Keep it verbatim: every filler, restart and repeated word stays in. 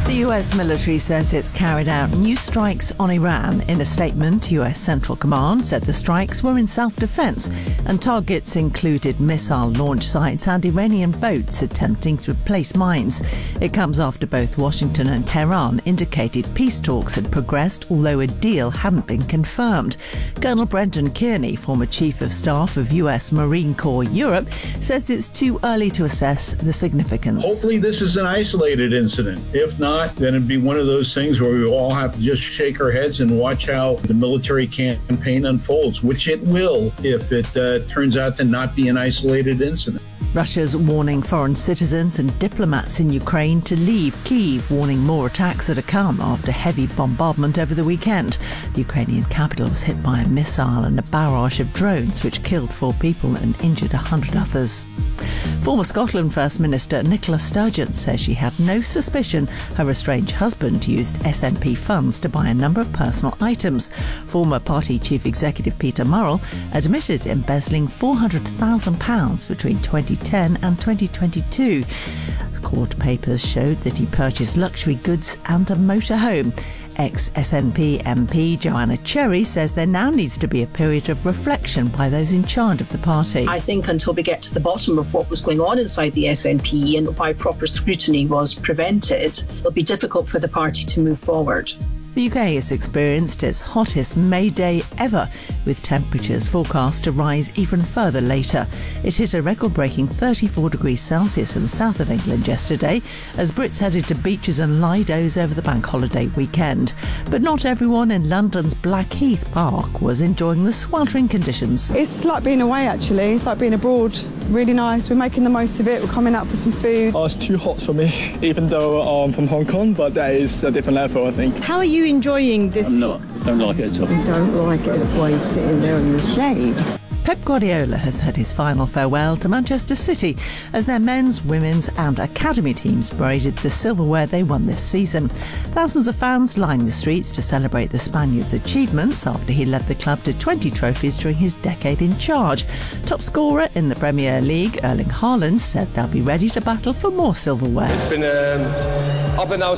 The U S military says it's carried out new strikes on Iran. In a statement, U S Central Command said the strikes were in self-defense and targets included missile launch sites and Iranian boats attempting to place mines. It comes after both Washington and Tehran indicated peace talks had progressed, although a deal hadn't been confirmed. Colonel Brendan Kearney, former Chief of Staff of U S Marine Corps Europe, says it's too early to assess the significance. Hopefully this is an isolated incident. If not, then it'd be one of those things where we all have to just shake our heads and watch how the military campaign unfolds, which it will if it uh, turns out to not be an isolated incident. Russia's warning foreign citizens and diplomats in Ukraine to leave Kyiv, warning more attacks are to come after heavy bombardment over the weekend. The Ukrainian capital was hit by a missile and a barrage of drones which killed four people and injured a hundred others. Former Scotland First Minister Nicola Sturgeon says she had no suspicion her estranged husband used S N P funds to buy a number of personal items. Former party chief executive Peter Murrell admitted embezzling four hundred thousand pounds between twenty ten and twenty twenty-two. Court papers showed that he purchased luxury goods and a motorhome. Ex-S N P M P Joanna Cherry says there now needs to be a period of reflection by those in charge of the party. I think until we get to the bottom of what was going on inside the S N P and why proper scrutiny was prevented, it'll be difficult for the party to move forward. The U K has experienced its hottest May Day ever, with temperatures forecast to rise even further later. It hit a record-breaking thirty-four degrees Celsius in the south of England yesterday, as Brits headed to beaches and lidos over the bank holiday weekend. But not everyone in London's Blackheath Park was enjoying the sweltering conditions. It's like being away, actually. It's like being abroad. Really nice. We're making the most of it. We're coming out for some food. Oh, it's too hot for me, even though I'm from Hong Kong, but that is a different level, I think. How are you enjoying this? I'm not. Don't like it at all. I don't like it. That's why he's sitting there in the shade. Pep Guardiola has had his final farewell to Manchester City as their men's, women's and academy teams paraded the silverware they won this season. Thousands of fans lined the streets to celebrate the Spaniard's achievements after he led the club to twenty trophies during his decade in charge. Top scorer in the Premier League, Erling Haaland, said they'll be ready to battle for more silverware. It's been um, up and down